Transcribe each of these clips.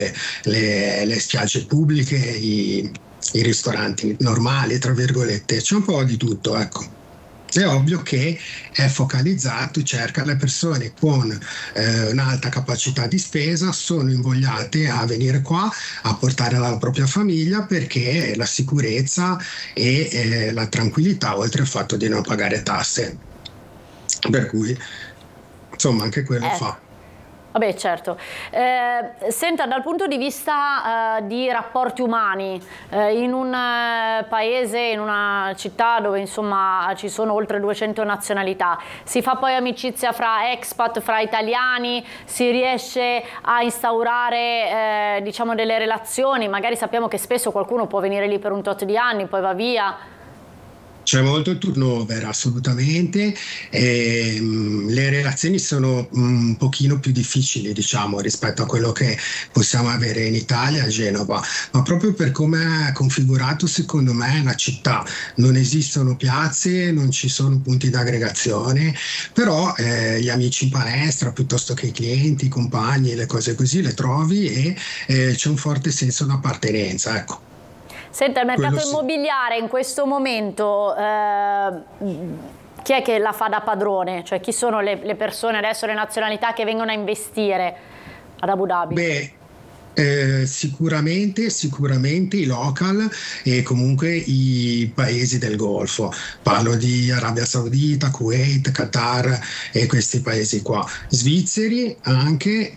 le spiagge pubbliche, i ristoranti normali, tra virgolette, c'è un po' di tutto, ecco. È ovvio che è focalizzato, cerca le persone con un'alta capacità di spesa, sono invogliate a venire qua a portare la propria famiglia perché la sicurezza e la tranquillità, oltre al fatto di non pagare tasse. Per cui, insomma, anche quello fa. Vabbè, certo. Senta, dal punto di vista di rapporti umani, in un paese, in una città dove insomma ci sono oltre 200 nazionalità, si fa poi amicizia fra expat, fra italiani, si riesce a instaurare diciamo delle relazioni, magari sappiamo che spesso qualcuno può venire lì per un tot di anni, poi va via. C'è molto turnover, assolutamente. Le relazioni sono un pochino più difficili, diciamo, rispetto a quello che possiamo avere in Italia, a Genova, ma proprio per come è configurato, secondo me, la città. Non esistono piazze, non ci sono punti d'aggregazione, però gli amici in palestra, piuttosto che i clienti, i compagni, le cose così, le trovi e c'è un forte senso d'appartenenza, ecco. Senta, il mercato immobiliare in questo momento, chi è che la fa da padrone? Cioè chi sono le persone adesso, le nazionalità che vengono a investire ad Abu Dhabi? Sicuramente i local e comunque i paesi del Golfo. Parlo di Arabia Saudita, Kuwait, Qatar e questi paesi qua. Svizzeri anche,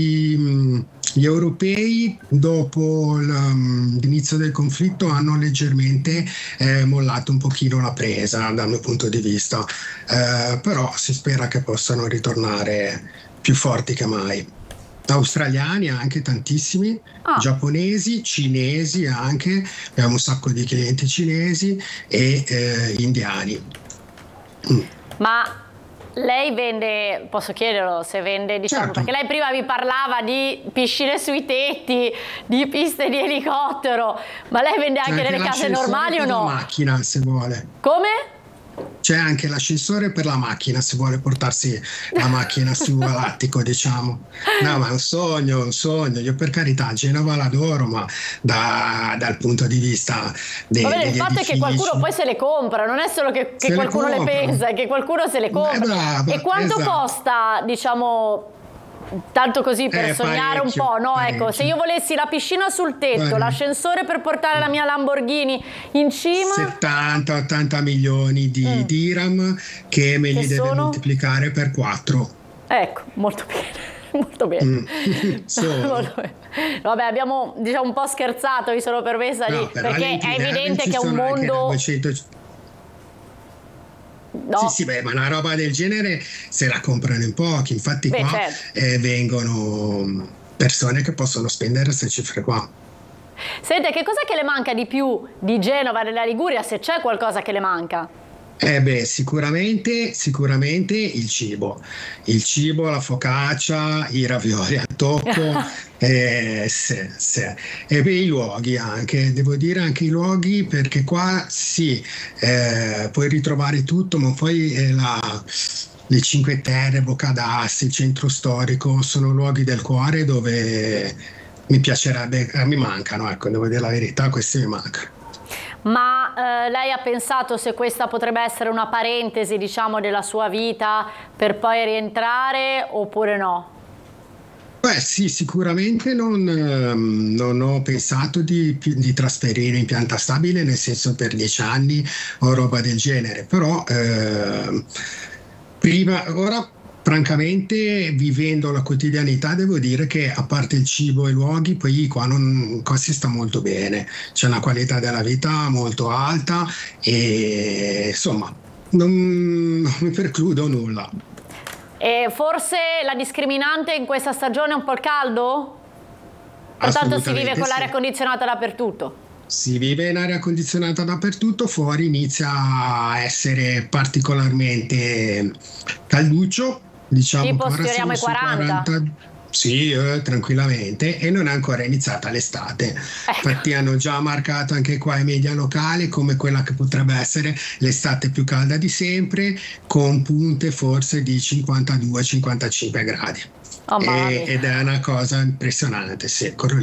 gli europei dopo l'inizio del conflitto hanno leggermente mollato un pochino la presa dal mio punto di vista, però si spera che possano ritornare più forti che mai. Australiani anche tantissimi, giapponesi, cinesi anche, abbiamo un sacco di clienti cinesi e indiani. Ma lei vende, posso chiederlo se vende, diciamo, certo. Perché lei prima mi parlava di piscine sui tetti, di piste di elicottero, ma lei vende anche delle case normali o no? La macchina se vuole. Come? C'è anche l'ascensore per la macchina se vuole portarsi la macchina sull'attico, diciamo. No, ma è un sogno. Io per carità Genova l'adoro, ma dal punto di vista degli edifici. Il fatto è che qualcuno poi se le compra, non è solo che qualcuno le pensa, è che qualcuno se le compra. Brava, e quanto costa, diciamo, tanto così per sognare un po', no? Ecco, se io volessi la piscina sul tetto, l'ascensore per portare la mia Lamborghini in cima, 70-80 milioni di dirham che me li deve moltiplicare per 4. Ecco, molto bene. Vabbè, abbiamo diciamo un po' scherzato, mi sono permessa perché è evidente che è un mondo. No. Sì, ma una roba del genere se la comprano in pochi, infatti qua certo. Vengono persone che possono spendere queste cifre qua. Senta, che cos'è che le manca di più di Genova, della Liguria, se c'è qualcosa che le manca? Sicuramente il cibo, la focaccia, i ravioli al tocco, sì. E i luoghi anche, devo dire anche i luoghi, perché qua sì, puoi ritrovare tutto, ma poi le Cinque Terre, Bocca d'Asti, il centro storico, sono luoghi del cuore dove mi piacerebbe, mi mancano, ecco, devo dire la verità, questi mi mancano. Ma lei ha pensato se questa potrebbe essere una parentesi, diciamo, della sua vita per poi rientrare oppure no? Sì, sicuramente non ho pensato di trasferire in pianta stabile, nel senso per 10 anni o roba del genere, però ora francamente, vivendo la quotidianità, devo dire che a parte il cibo e i luoghi, poi qua si sta molto bene, c'è una qualità della vita molto alta e insomma non mi precludo nulla. E forse la discriminante in questa stagione è un po' il caldo? Pertanto si vive con l'aria condizionata dappertutto? Si vive in aria condizionata dappertutto, fuori inizia a essere particolarmente calduccio. Diciamo tipo sfioriamo i 40. Sì, tranquillamente, e non è ancora iniziata l'estate. Ecco. Infatti hanno già marcato anche qua i media locali come quella che potrebbe essere l'estate più calda di sempre, con punte forse di 52-55 gradi. Oh, mamma mia. ed è una cosa impressionante, sì,